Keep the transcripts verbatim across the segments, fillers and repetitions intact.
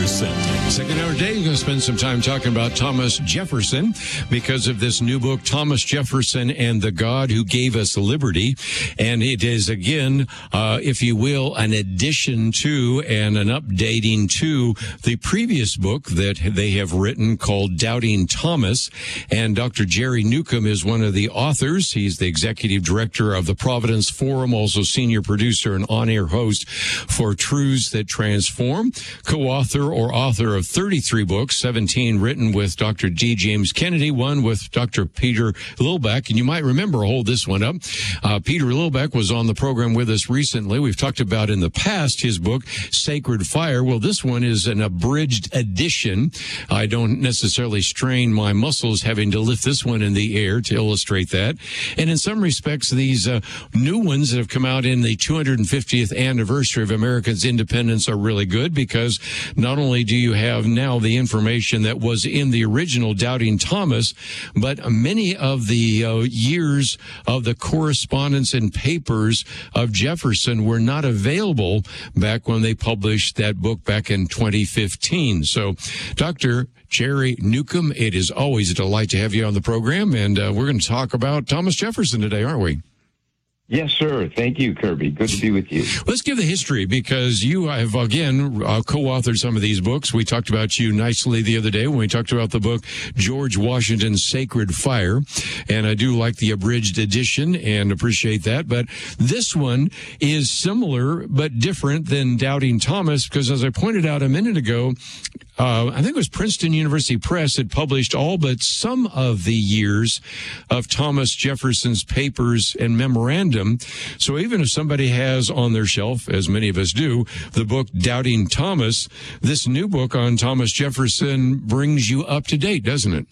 Jefferson. Second hour day, we're going to spend some time talking about Thomas Jefferson because of this new book, Thomas Jefferson and the God Who Gave Us Liberty. And it is, again, uh, if you will, an addition to and an updating to the previous book that they have written called Doubting Thomas. And Doctor Jerry Newcomb is one of the authors. He's the executive director of the Providence Forum, also senior producer and on-air host for Truths That Transform, co-author or author of thirty-three books, seventeen written with Doctor D. James Kennedy, one with Doctor Peter Lillback. And you might remember, hold this one up, uh, Peter Lillback was on the program with us recently. We've talked about in the past his book, Sacred Fire. Well, this one is an abridged edition. I don't necessarily strain my muscles having to lift this one in the air to illustrate that. And in some respects, these uh, new ones that have come out in the two hundred fiftieth anniversary of America's independence are really good because not only do you have now the information that was in the original Doubting Thomas, but many of the uh, years of the correspondence and papers of Jefferson were not available back when they published that book back in twenty fifteen. So, Doctor Jerry Newcomb, it is always a delight to have you on the program, and uh, we're going to talk about Thomas Jefferson today, aren't we? Yes, sir. Thank you, Kirby. Good to be with you. Let's give the history because you have, again, uh, co-authored some of these books. We talked about you nicely the other day when we talked about the book George Washington's Sacred Fire, and I do like the abridged edition and appreciate that. But this one is similar but different than Doubting Thomas because, as I pointed out a minute ago, Uh, I think it was Princeton University Press had published all but some of the years of Thomas Jefferson's papers and memorandum. So even if somebody has on their shelf, as many of us do, the book Doubting Thomas, this new book on Thomas Jefferson brings you up to date, doesn't it?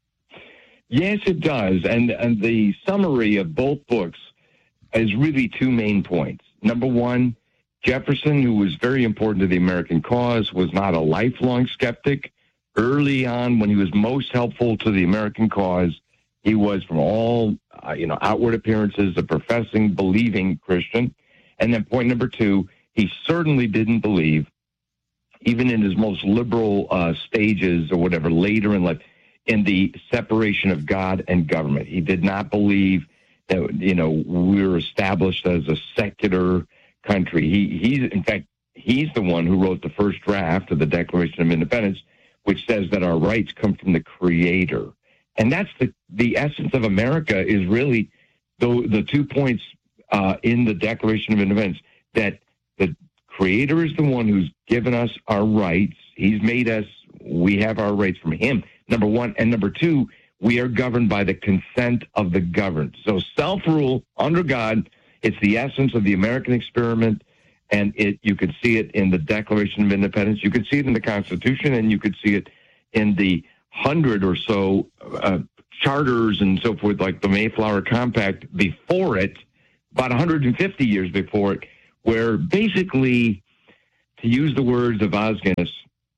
Yes, it does. And, and the summary of both books is really two main points. Number one, Jefferson, who was very important to the American cause, was not a lifelong skeptic. Early on, when he was most helpful to the American cause, he was, from all uh, you know, outward appearances, a professing, believing Christian. And then point number two, he certainly didn't believe, even in his most liberal uh, stages or whatever, later in life, in the separation of God and government. He did not believe that, you know, we were established as a secular country. He, he's, in fact, he's the one who wrote the first draft of the Declaration of Independence, which says that our rights come from the Creator. And that's the, the essence of America is really the, the two points uh, in the Declaration of Independence, that the Creator is the one who's given us our rights. He's made us, we have our rights from Him, number one. And number two, we are governed by the consent of the governed. So self-rule under God, it's the essence of the American experiment, and it you could see it in the Declaration of Independence. You could see it in the Constitution, and you could see it in the hundred or so uh, charters and so forth, like the Mayflower Compact before it, about one hundred fifty years before it, where basically, to use the words of Os Guinness,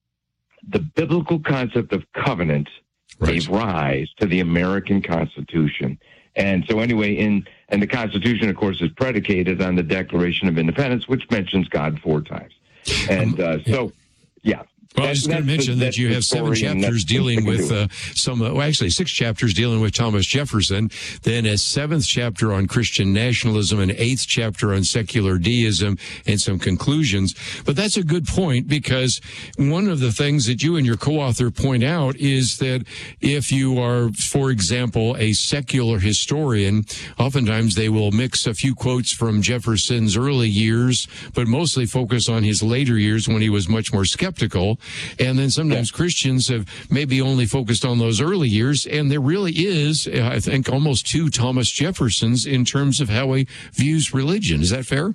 the biblical concept of covenant right. gave rise to the American Constitution. And so anyway, in and the Constitution, of course, is predicated on the Declaration of Independence, which mentions God four times. And uh, so, yeah. Well, I was just going to mention the, that you have seven chapters dealing with uh, some, uh, well, actually six chapters dealing with Thomas Jefferson, then a seventh chapter on Christian nationalism, an eighth chapter on secular deism, and some conclusions. But that's a good point because one of the things that you and your co-author point out is that if you are, for example, a secular historian, oftentimes they will mix a few quotes from Jefferson's early years, but mostly focus on his later years when he was much more skeptical. And then sometimes yeah. Christians have maybe only focused on those early years, and there really is, I think, almost two Thomas Jeffersons in terms of how he views religion. Is that fair?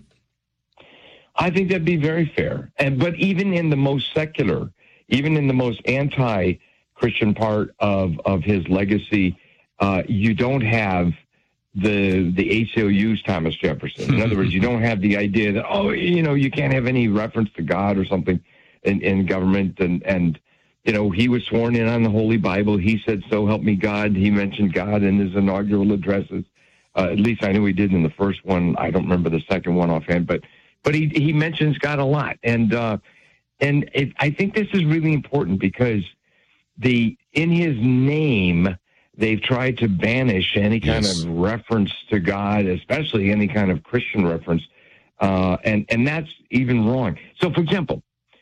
I think that'd be very fair. And but even in the most secular, even in the most anti-Christian part of, of his legacy, uh, you don't have the the A C L U's Thomas Jefferson. In other words, you don't have the idea that, oh, you know, you can't have any reference to God or something in, in government. And, and, you know, he was sworn in on the Holy Bible. He said, so help me God. He mentioned God in his inaugural addresses. Uh, at least I know he did in the first one. I don't remember the second one offhand, but but he he mentions God a lot. And uh, and it, I think this is really important because the in his name, they've tried to banish any kind yes. of reference to God, especially any kind of Christian reference, uh, and and that's even wrong. So, for example,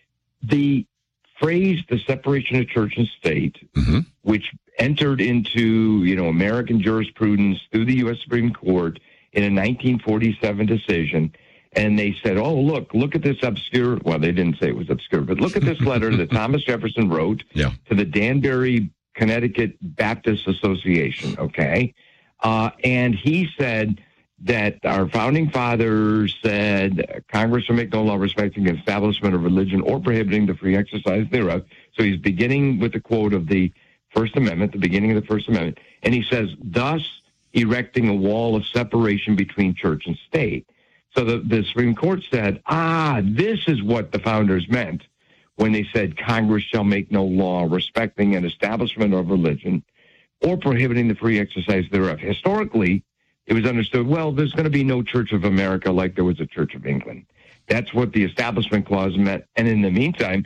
the phrase "the separation of church and state," mm-hmm. which entered into you know American jurisprudence through the U S Supreme Court in a nineteen forty-seven decision. And they said, oh, look, look at this obscure, well, they didn't say it was obscure, but look at this letter that Thomas Jefferson wrote yeah. to the Danbury, Connecticut Baptist Association, okay? Uh, and he said that our founding fathers said Congress will make no law respecting the establishment of religion or prohibiting the free exercise thereof. So he's beginning with the quote of the First Amendment, the beginning of the First Amendment. And he says, thus erecting a wall of separation between church and state. So the, the Supreme Court said, ah, this is what the founders meant when they said Congress shall make no law respecting an establishment of religion or prohibiting the free exercise thereof. Historically, it was understood, well, there's going to be no Church of America like there was a Church of England. That's what the Establishment Clause meant. And in the meantime,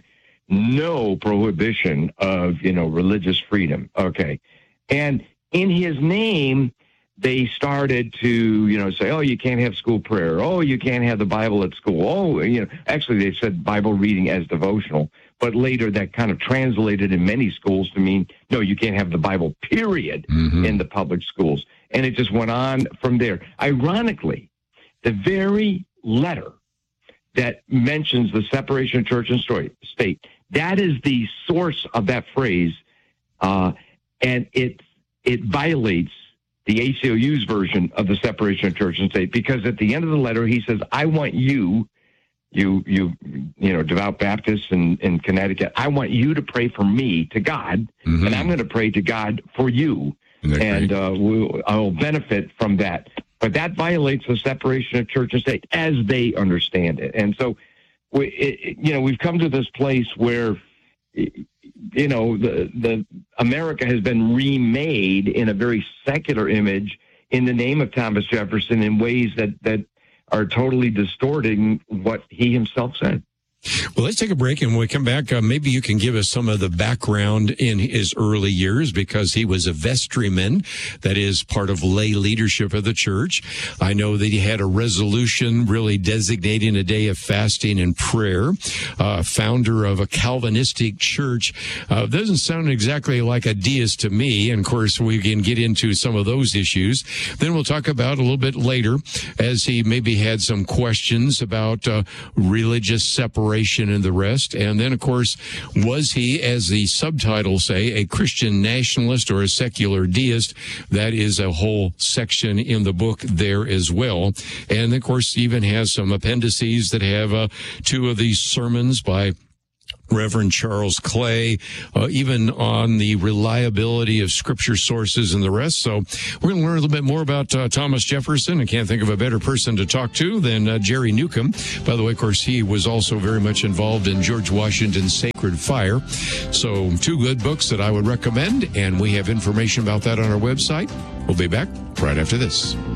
no prohibition of, you know, religious freedom. Okay. And in his name, they started to, you know, say, oh, you can't have school prayer. Oh, you can't have the Bible at school. Oh, you know, actually they said Bible reading as devotional. But later that kind of translated in many schools to mean, no, you can't have the Bible, period, mm-hmm. in the public schools. And it just went on from there. Ironically, the very letter that mentions the separation of church and state, that is the source of that phrase. Uh, and it it violates the A C L U's version of the separation of church and state, because at the end of the letter, he says, I want you, you, you, you know, devout Baptists in, in Connecticut, I want you to pray for me to God, mm-hmm. and I'm going to pray to God for you, and uh, we'll, I'll benefit from that. But that violates the separation of church and state as they understand it. And so, we, it, you know, we've come to this place where, you know, the, the America has been remade in a very secular image in the name of Thomas Jefferson in ways that, that are totally distorting what he himself said. Well, let's take a break, and when we come back, uh, maybe you can give us some of the background in his early years, because he was a vestryman, that is part of lay leadership of the church. I know that he had a resolution really designating a day of fasting and prayer, uh, founder of a Calvinistic church. Uh, doesn't sound exactly like a deist to me, and of course we can get into some of those issues. Then we'll talk about a little bit later, as he maybe had some questions about uh, religious separation and the rest. And then, of course, was he, as the subtitles say, a Christian nationalist or a secular deist? That is a whole section in the book there as well. And, of course, even has some appendices that have uh, two of these sermons by Reverend Charles Clay, uh, even on the reliability of scripture sources and the rest. So we're going to learn a little bit more about uh, Thomas Jefferson. I can't think of a better person to talk to than uh, Jerry Newcomb. By the way, of course, he was also very much involved in George Washington's Sacred Fire. So two good books that I would recommend, and we have information about that on our website. We'll be back right after this.